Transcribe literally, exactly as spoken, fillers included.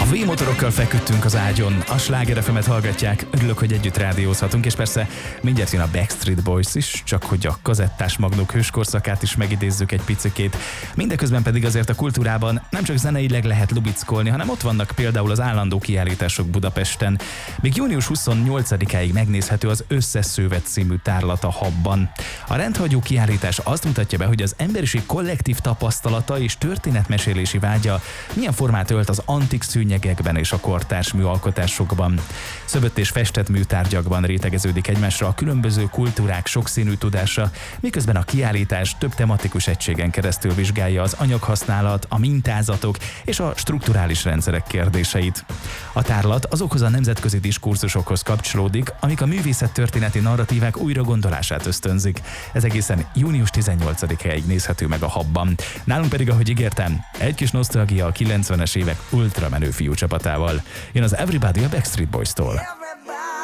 A V-motorokkal feküdtünk az ágyon, a Sláger ef emet hallgatják, örülök, hogy együtt rádiózhatunk, és persze mindjárt jön a Backstreet Boys is, csak hogy a kazettás magnók hőskorszakát is megidézzük egy picikét. Mindeközben pedig azért a kultúrában nem csak zeneileg lehet lubickolni, hanem ott vannak például az állandó kiállítások Budapesten. Még június huszonnyolcadikáig megnézhető az Összeszővet című tárlat a Habban. A rendhagyó kiállítás azt mutatja be, hogy az emberiség kollektív tapasztalata és történetmesélési vágya milyen formát ölt az antik szőnyegekben és a kortárs műalkotásokban. Szöbött és festett műtárgyakban rétegeződik egymásra a különböző kultúrák sokszínű tudása, miközben a kiállítás több tematikus egységen keresztül vizsgálja az anyaghasználat, a mintázatok és a strukturális rendszerek kérdéseit. A tárlat azokhoz a nemzetközi diskurzusokhoz kapcsolódik, amik a művészettörténeti narratívák újragondolását ösztönzik. Ez egészen június tizennyolcadikáig nézhető meg a Habban. Nálunk pedig, ahogy ígértem, egy kis nosztalgia a kilencvenes évek ultramenő fiú csapatával. Jön az Everybody a Backstreet Boys-tól.